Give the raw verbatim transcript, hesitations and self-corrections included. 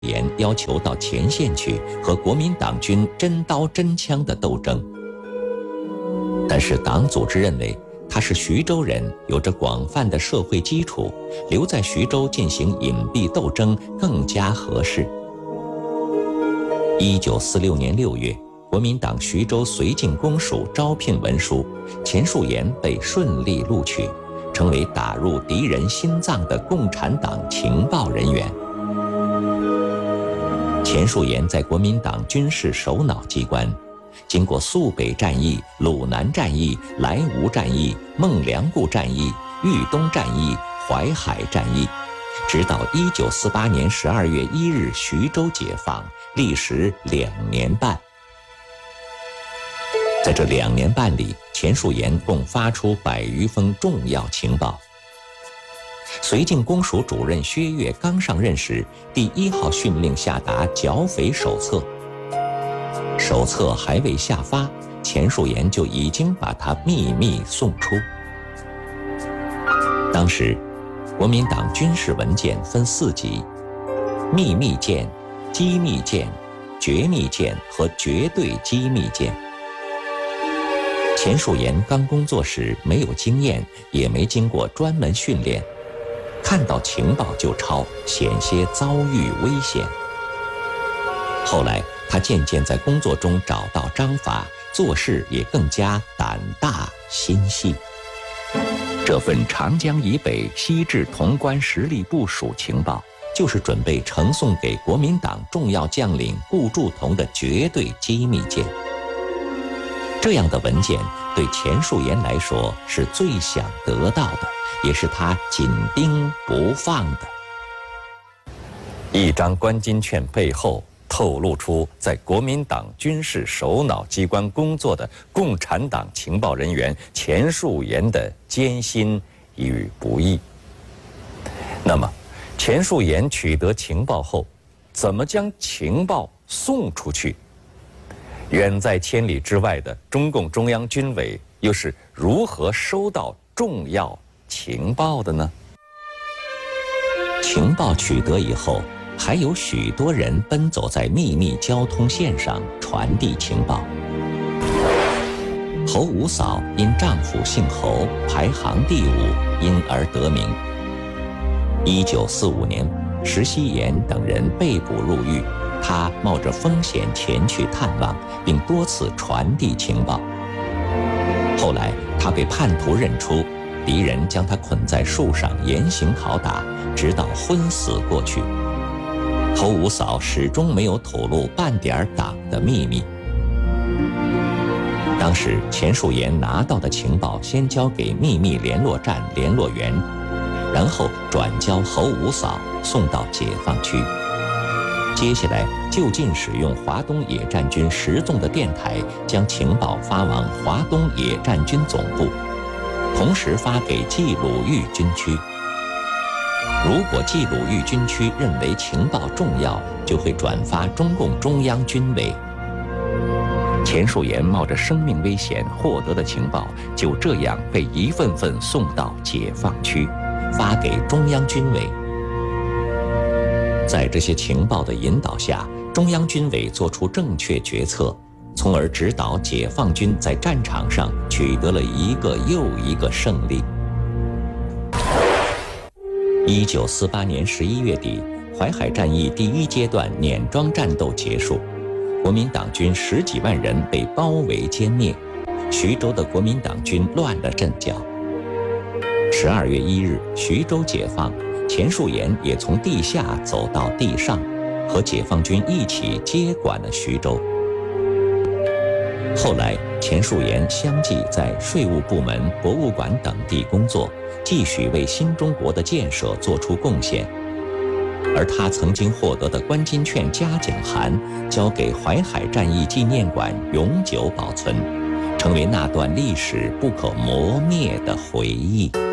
炎要求到前线去和国民党军真刀真枪的斗争。但是党组织认为他是徐州人，有着广泛的社会基础，留在徐州进行隐蔽斗争更加合适。一九四六年六月，国民党徐州绥靖公署招聘文书，钱树岩被顺利录取，成为打入敌人心脏的共产党情报人员。钱树岩在国民党军事首脑机关，经过肃北战役、鲁南战役、莱芜战役、孟良崮战役、豫东战役、淮海战役，直到一九四八年十二月一日徐州解放，历时两年半。在这两年半里，钱树岩共发出百余封重要情报。绥靖公署主任薛岳刚上任时，第一号训令下达剿匪手册。手册还未下发，钱树岩就已经把它秘密送出。当时，国民党军事文件分四级：秘密件、机密件、绝密件和绝对机密件。钱树岩刚工作时没有经验，也没经过专门训练，看到情报就抄，险些遭遇危险。后来他渐渐在工作中找到章法，做事也更加胆大心细。这份长江以北西至潼关实力部署情报，就是准备呈送给国民党重要将领顾祝同的绝对机密件。这样的文件对钱树岩来说是最想得到的，也是他紧盯不放的。一张关金券背后透露出在国民党军事首脑机关工作的共产党情报人员钱树岩的艰辛与不易。那么，钱树岩取得情报后，怎么将情报送出去？远在千里之外的中共中央军委又是如何收到重要情报的呢？情报取得以后，还有许多人奔走在秘密交通线上传递情报。侯五嫂因丈夫姓侯，排行第五，因而得名。一九四五年，石锡言等人被捕入狱，他冒着风险前去探望，并多次传递情报。后来他被叛徒认出，敌人将他捆在树上严刑拷打，直到昏死过去。侯五嫂始终没有吐露半点党的秘密。当时钱树岩拿到的情报先交给秘密联络站联络员，然后转交侯五嫂送到解放区。接下来就近使用华东野战军十纵的电台，将情报发往华东野战军总部，同时发给冀鲁豫军区。如果冀鲁豫军区认为情报重要，就会转发中共中央军委。钱树岩冒着生命危险获得的情报，就这样被一份份送到解放区，发给中央军委。在这些情报的引导下，中央军委做出正确决策，从而指导解放军在战场上取得了一个又一个胜利。一九四八年十一月底，淮海战役第一阶段碾庄战斗结束，国民党军十几万人被包围歼灭，徐州的国民党军乱了阵脚。十二月一日，徐州解放，钱树岩也从地下走到地上，和解放军一起接管了徐州。后来，钱树岩相继在税务部门、博物馆等地工作，继续为新中国的建设做出贡献。而他曾经获得的关金券嘉奖函，交给淮海战役纪念馆永久保存，成为那段历史不可磨灭的回忆。